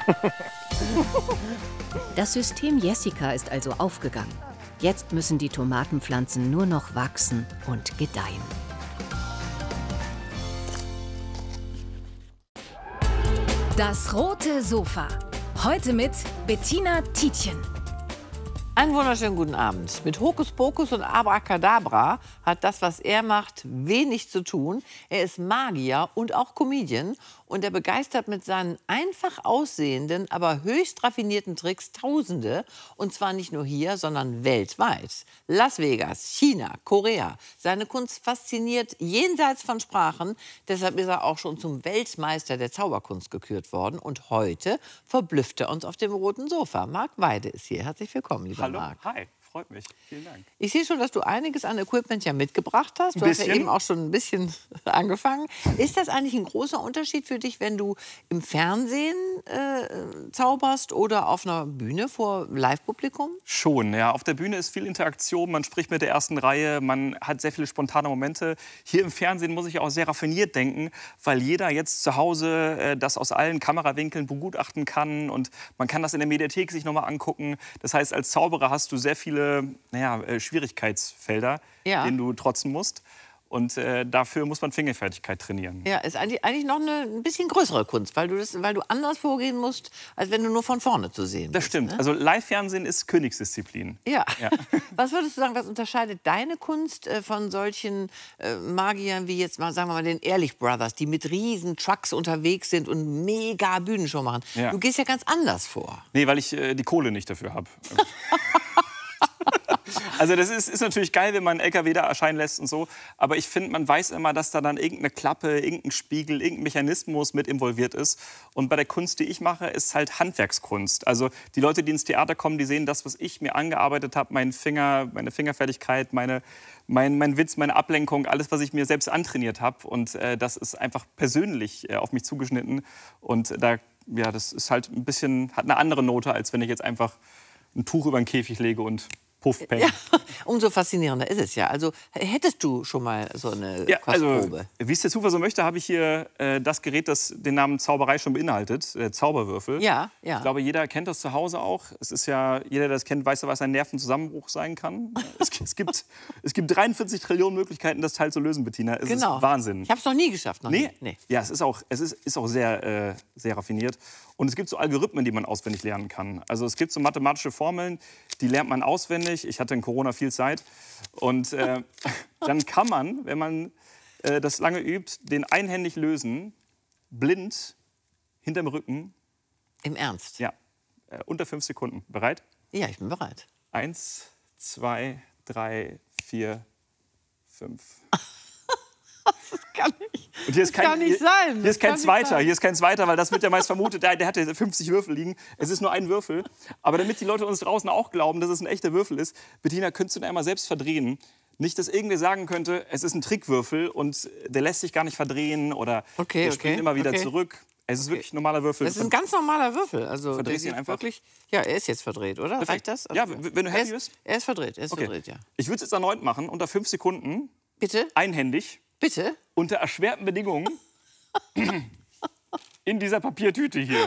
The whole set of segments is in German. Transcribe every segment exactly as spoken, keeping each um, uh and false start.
Das System Jessica ist also aufgegangen. Jetzt müssen die Tomatenpflanzen nur noch wachsen und gedeihen. Das rote Sofa. Heute mit Bettina Tietjen. Einen wunderschönen guten Abend. Mit Hokuspokus und Abracadabra hat das, was er macht, wenig zu tun. Er ist Magier und auch Comedian. Und er begeistert mit seinen einfach aussehenden, aber höchst raffinierten Tricks Tausende. Und zwar nicht nur hier, sondern weltweit. Las Vegas, China, Korea. Seine Kunst fasziniert jenseits von Sprachen. Deshalb ist er auch schon zum Weltmeister der Zauberkunst gekürt worden. Und heute verblüfft er uns auf dem roten Sofa. Marc Weide ist hier. Herzlich willkommen, lieber Hallo, Marc. hi, freut mich. Vielen Dank. Ich sehe schon, dass du einiges an Equipment ja mitgebracht hast. Du Ein hast ja bisschen. eben auch schon ein bisschen angefangen. Ist das eigentlich ein großer Unterschied für dich, wenn du im Fernsehen äh, zauberst oder auf einer Bühne vor Live-Publikum? Schon, ja. Auf der Bühne ist viel Interaktion, man spricht mit der ersten Reihe, man hat sehr viele spontane Momente. Hier im Fernsehen muss ich auch sehr raffiniert denken, weil jeder jetzt zu Hause äh, das aus allen Kamerawinkeln begutachten kann und man kann das in der Mediathek sich noch mal angucken. Das heißt, als Zauberer hast du sehr viele naja, äh, Schwierigkeitsfelder, Ja. denen du trotzen musst. Und äh, dafür muss man Fingerfertigkeit trainieren. Ja, ist eigentlich, eigentlich noch eine ein bisschen größere Kunst, weil du, das, weil du anders vorgehen musst, als wenn du nur von vorne zu sehen bist. Das stimmt. Ne? Also Live-Fernsehen ist Königsdisziplin. Ja. Ja. Was würdest du sagen, was unterscheidet deine Kunst äh, von solchen äh, Magiern wie jetzt mal, sagen wir mal, den Ehrlich Brothers, die mit riesen Trucks unterwegs sind und mega Bühnenshow machen? Ja. Du gehst ja ganz anders vor. Nee, weil ich äh, die Kohle nicht dafür habe. Also das ist, ist natürlich geil, wenn man einen L K W da erscheinen lässt und so. Aber ich finde, man weiß immer, dass da dann irgendeine Klappe, irgendein Spiegel, irgendein Mechanismus mit involviert ist. Und bei der Kunst, die ich mache, ist halt Handwerkskunst. Also die Leute, die ins Theater kommen, die sehen das, was ich mir angearbeitet habe, meinen Finger, meine Fingerfertigkeit, meine, mein, mein Witz, meine Ablenkung, alles, was ich mir selbst antrainiert habe. Und äh, das ist einfach persönlich äh, auf mich zugeschnitten. Und da, ja, das ist halt ein bisschen, hat eine andere Note, als wenn ich jetzt einfach ein Tuch über den Käfig lege und Puff, Peng. Ja, umso faszinierender ist es ja. Also hättest du schon mal so eine Ja, also, Kostprobe? wie es der Zufall so möchte, habe ich hier äh, das Gerät, das den Namen Zauberei schon beinhaltet, der Zauberwürfel. Ja, ja. Ich glaube, jeder kennt das zu Hause auch. Es ist ja, jeder, der das kennt, weiß ja, was ein Nervenzusammenbruch sein kann. es, es, gibt, es gibt dreiundvierzig Trillionen Möglichkeiten, das Teil zu lösen, Bettina. Es Genau. ist Wahnsinn. Ich habe es noch nie geschafft. Noch Nee? nie. Nee. Ja, es ist auch, es ist, ist auch sehr, äh, sehr raffiniert. Und es gibt so Algorithmen, die man auswendig lernen kann. Also es gibt so mathematische Formeln, die lernt man auswendig. Ich hatte in Corona viel Zeit. Und äh, dann kann man, wenn man äh, das lange übt, den einhändig lösen, blind, hinterm Rücken. Im Ernst? Ja, äh, unter fünf Sekunden. Bereit? Ja, ich bin bereit. Eins, zwei, drei, vier, fünf. Das kann nicht, Und hier ist kein, kann nicht hier, sein. Hier ist kein kann nicht zweiter, sein. hier ist kein zweiter, weil das wird ja meist vermutet, der, der hat ja fünfzig Würfel liegen. Es ist nur ein Würfel. Aber damit die Leute uns draußen auch glauben, dass es ein echter Würfel ist, Bettina, könntest du den einmal selbst verdrehen? Nicht, dass irgendwer sagen könnte, es ist ein Trickwürfel und der lässt sich gar nicht verdrehen oder Okay, der springt okay, immer wieder okay. zurück. Es ist wirklich ein normaler Würfel. Das ist ein ganz normaler Würfel. Also, Verdrehst der ihn sieht einfach? Wirklich, ja, er ist jetzt verdreht, oder? Perfekt. Reicht das? Ja, w- wenn du er happy ist, bist. er ist verdreht, er ist Okay. verdreht, ja. Ich würde es jetzt erneut machen, unter fünf Sekunden, Bitte? einhändig, Bitte? unter erschwerten Bedingungen, in dieser Papiertüte hier.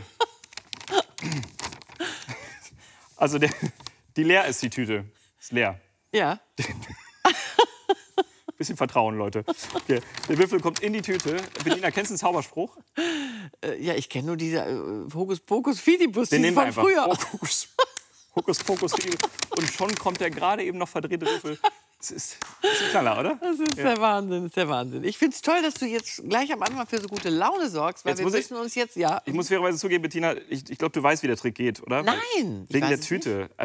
Also der, die leer ist, die Tüte. Ist leer. Ja. Bisschen Vertrauen, Leute. Okay. Der Würfel kommt in die Tüte. Bettina, kennst du den Zauberspruch? Äh, ja, ich kenne nur diese äh, Hokus Pokus Fidibus, Den die nehmen wir von einfach. früher. Hokus, Hokus Pokus. Und schon kommt der gerade eben noch verdrehte Würfel. Das ist, das ist ein Knaller, oder? Das ist der Wahnsinn, das ist der Wahnsinn. Ich finde es toll, dass du jetzt gleich am Anfang für so gute Laune sorgst, weil Jetzt wir muss ich- müssen uns jetzt, ja. Ich muss fairerweise zugeben, Bettina, ich, ich glaube, du weißt, wie der Trick geht, oder? Nein, ich Wegen weiß der es Tüte.